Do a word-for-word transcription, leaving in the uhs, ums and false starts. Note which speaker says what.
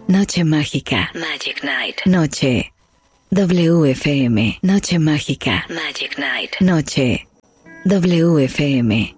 Speaker 1: Noche mágica.
Speaker 2: Magic Night.
Speaker 1: Noche. W F M. Noche mágica.
Speaker 2: Magic Night.
Speaker 1: Noche. W F M.